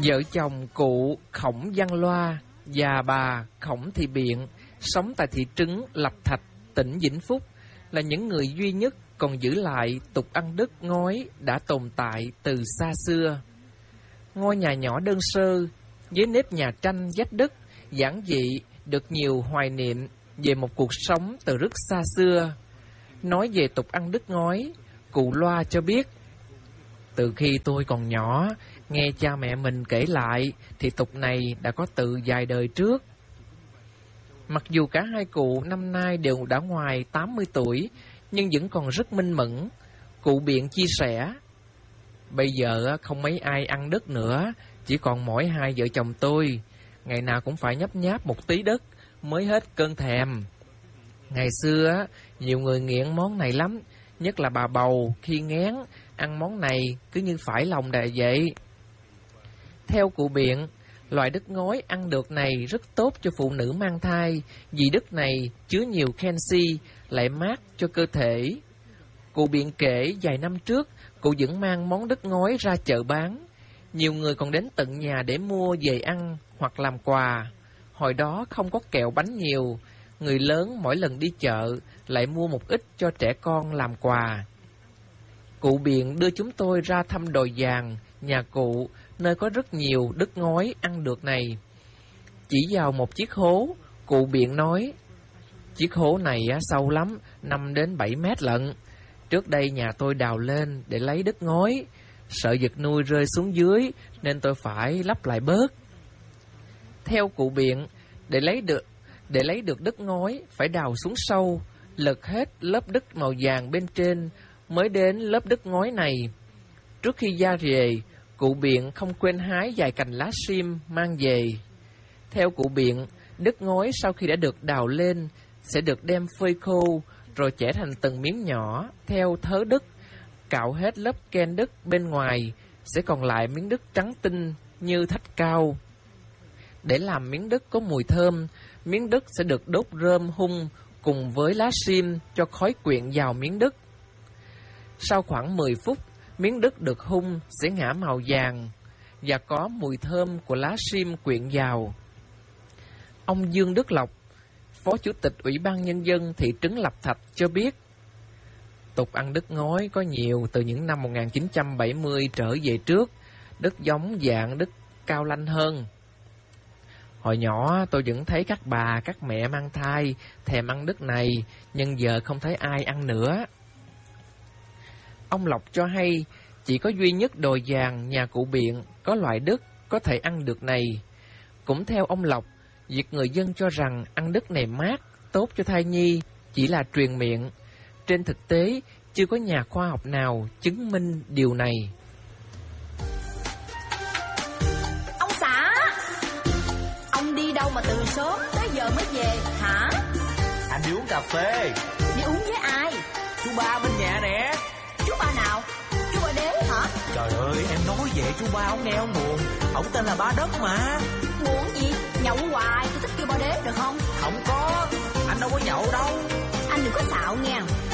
Vợ chồng cụ Khổng Văn Loa và bà Khổng Thị Biện sống tại thị trấn Lập Thạch, tỉnh Vĩnh Phúc là những người duy nhất còn giữ lại tục ăn đất ngói đã tồn tại từ xa xưa. Ngôi nhà nhỏ đơn sơ với nếp nhà tranh vách đất giản dị được nhiều hoài niệm về một cuộc sống từ rất xa xưa. Nói về tục ăn đất ngói, cụ Loa cho biết: từ khi tôi còn nhỏ, nghe cha mẹ mình kể lại thì tục này đã có từ vài đời trước. Mặc dù cả hai cụ năm nay đều đã ngoài 80 tuổi, nhưng vẫn còn rất minh mẫn. Cụ Biện chia sẻ: bây giờ không mấy ai ăn đất nữa, chỉ còn mỗi hai vợ chồng tôi. Ngày nào cũng phải nhấp nháp một tí đất mới hết cơn thèm. Ngày xưa, nhiều người nghiện món này lắm, nhất là bà bầu khi nghén, ăn món này cứ như phải lòng đà vậy. Theo cụ Biện, loại đất ngói ăn được này rất tốt cho phụ nữ mang thai, vì đất này chứa nhiều canxi, lại mát cho cơ thể. Cụ Biện kể vài năm trước, cụ vẫn mang món đất ngói ra chợ bán. Nhiều người còn đến tận nhà để mua về ăn hoặc làm quà. Hồi đó không có kẹo bánh nhiều, người lớn mỗi lần đi chợ lại mua một ít cho trẻ con làm quà. Cụ Biện đưa chúng tôi ra thăm đồi vàng, nhà cụ, nơi có rất nhiều đất ngói ăn được này. Chỉ vào một chiếc hố, cụ Biện nói: chiếc hố này sâu lắm, 5 đến 7 mét lận. Trước đây nhà tôi đào lên để lấy đất ngói, sợ vật nuôi rơi xuống dưới nên tôi phải lấp lại bớt. Theo cụ Biện, để lấy được đất ngói phải đào xuống sâu, lật hết lớp đất màu vàng bên trên mới đến lớp đất ngói này. Trước khi ra rề, cụ Biện không quên hái vài cành lá sim mang về. Theo cụ Biện, đất ngói sau khi đã được đào lên sẽ được đem phơi khô rồi chẻ thành từng miếng nhỏ theo thớ đất, cạo hết lớp ken đất bên ngoài, sẽ còn lại miếng đất trắng tinh như thạch cao. Để làm miếng đất có mùi thơm, miếng đất sẽ được đốt rơm hun cùng với lá sim cho khói quyện vào miếng đất. Sau khoảng 10 phút, miếng đất được hun sẽ ngả màu vàng và có mùi thơm của lá sim quyện vào. Ông Dương Đức Lộc, Phó Chủ tịch Ủy ban Nhân dân thị trấn Lập Thạch cho biết, tục ăn đất ngói có nhiều từ những năm 1970 trở về trước, đất giống dạng đất cao lanh hơn. Hồi nhỏ tôi vẫn thấy các bà, các mẹ mang thai thèm ăn đất này, nhưng giờ không thấy ai ăn nữa. Ông Lộc cho hay, chỉ có duy nhất đồi vàng nhà cụ Biện có loại đất có thể ăn được này. Cũng theo ông Lộc, việc người dân cho rằng ăn đất này mát, tốt cho thai nhi chỉ là truyền miệng. Trên thực tế, chưa có nhà khoa học nào chứng minh điều này. Ông xã, ông đi đâu mà từ sớm tới giờ mới về hả? Anh đi uống cà phê. Đi uống với ai? Chú ba bên nhà nè. Chú ba nào? Chú ba Đế hả? Trời ơi, em nói vậy chú ba ông nghe ông buồn. Ông tên là Ba Đất mà. Buồn gì? Nhậu hoài, tôi thích kêu ba Đế được không? Không có, anh đâu có nhậu đâu. Anh đừng có xạo nha.